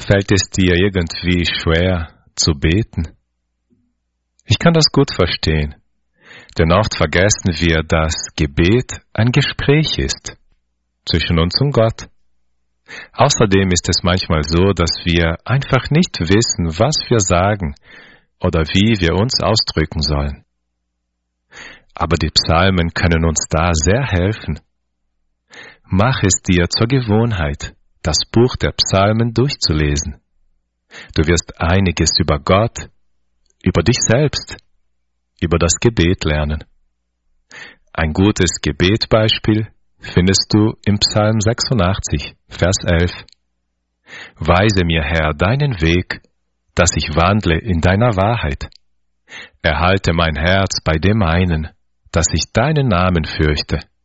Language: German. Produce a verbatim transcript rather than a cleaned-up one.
Fällt es dir irgendwie schwer zu beten? Ich kann das gut verstehen, denn oft vergessen wir, dass Gebet ein Gespräch ist zwischen uns und Gott. Außerdem ist es manchmal so, dass wir einfach nicht wissen, was wir sagen oder wie wir uns ausdrücken sollen. Aber die Psalmen können uns da sehr helfen. Mach es dir zur Gewohnheit, das Buch der Psalmen durchzulesen. Du wirst einiges über Gott, über dich selbst, über das Gebet lernen. Ein gutes Gebetbeispiel findest du im Psalm sechsundachtzig, Vers elf. Weise mir, Herr, deinen Weg, dass ich wandle in deiner Wahrheit. Erhalte mein Herz bei dem einen, dass ich deinen Namen fürchte